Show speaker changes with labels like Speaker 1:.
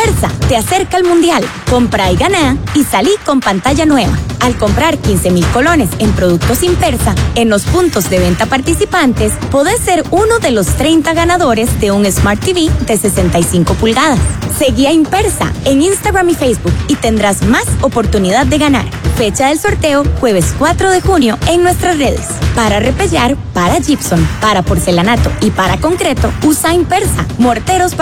Speaker 1: Impersa te acerca al Mundial. Compra y gana y salí con pantalla nueva. Al comprar 15,000 colones en productos Impersa, en los puntos de venta participantes, podés ser uno de los 30 ganadores de un Smart TV de 65 pulgadas. Seguí a Impersa en Instagram y Facebook y tendrás más oportunidad de ganar. Fecha del sorteo, jueves 4 de junio en nuestras redes. Para repellar, para gypsum, para porcelanato y para concreto, usa Impersa. Morteros para